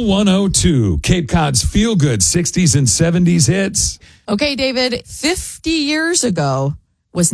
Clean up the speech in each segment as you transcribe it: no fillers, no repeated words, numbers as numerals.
Channel 102, Cape Cod's feel-good 60s and 70s hits. Okay, David, 50 years ago was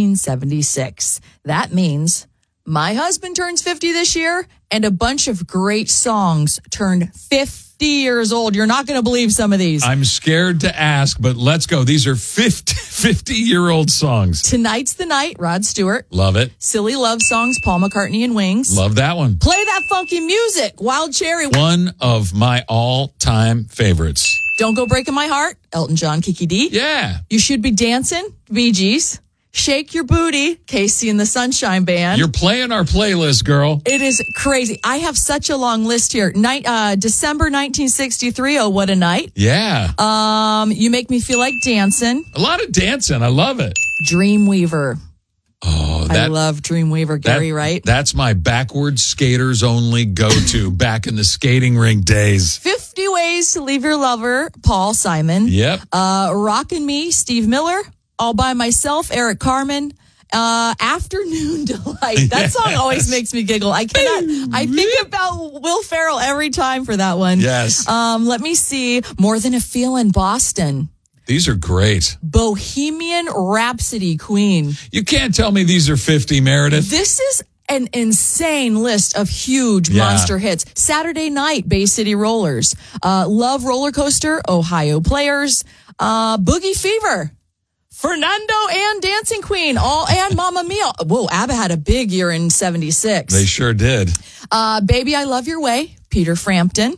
1976. That means my husband turns 50 this year, and a bunch of great songs turned 50 years old. You're not going to believe some of these. I'm scared to ask, but let's go. These are 50-year-old songs. Tonight's the Night, Rod Stewart. Love it. Silly Love Songs, Paul McCartney and Wings. Love that one. Play That Funky Music, Wild Cherry. One of my all-time favorites. Don't Go Breaking My Heart, Elton John, Kiki D. Yeah. You Should Be Dancing, Bee Gees. Shake Your Booty, Casey and the Sunshine Band. You're playing our playlist, girl. It is crazy. I have such a long list here. December 1963, Oh What a Night. Yeah. You Make Me Feel Like Dancing. A lot of dancing. I love it. Dreamweaver. Oh, I love Dreamweaver, Gary Wright. That's my backwards skaters only go-to back in the skating rink days. 50 Ways to Leave Your Lover, Paul Simon. Yep. Rockin' Me, Steve Miller. All By Myself, Eric Carmen. Afternoon Delight. That song always makes me giggle. I think about Will Ferrell every time for that one. Yes. Let me see. More Than a Feelin', Boston. These are great. Bohemian Rhapsody, Queen. You can't tell me these are 50, Meredith. This is an insane list of huge monster hits. Saturday Night, Bay City Rollers. Love Roller Coaster, Ohio Players. Boogie Fever. Fernando and Dancing Queen, and Mamma Mia. Whoa, ABBA had a big year in 76. They sure did. Baby, I Love Your Way, Peter Frampton.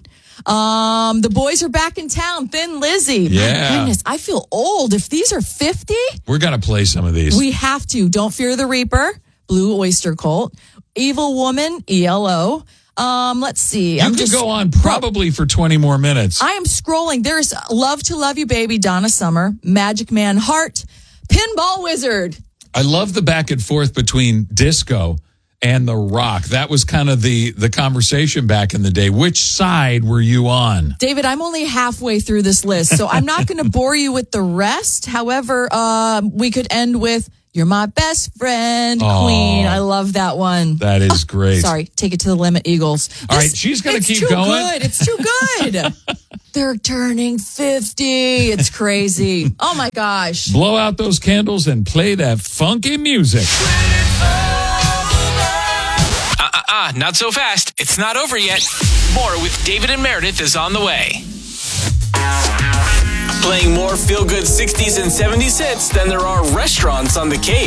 The Boys Are Back in Town, Thin Lizzy. Yeah. My goodness, I feel old. If these are 50, we're going to play some of these. we have to. Don't Fear the Reaper, Blue Oyster Cult. Evil Woman, ELO. Let's see. You could go on probably for 20 more minutes. I am scrolling. There's Love to Love You Baby, Donna Summer, Magic Man Heart, Pinball Wizard. I love the back and forth between disco and the rock. That was kind of the conversation back in the day. Which side were you on? David, I'm only halfway through this list, so I'm not going to bore you with the rest. However, we could end with You're My Best Friend, Queen. I love that one. That is great. Sorry, Take It to the Limit, Eagles. All right, she's going to keep going. It's too good. They're turning 50. It's crazy. Oh, my gosh. Blow out those candles and play that funky music. Not so fast. It's not over yet. More with David and Meredith is on the way. Playing more feel-good 60s and 70s hits than there are restaurants on the Cape.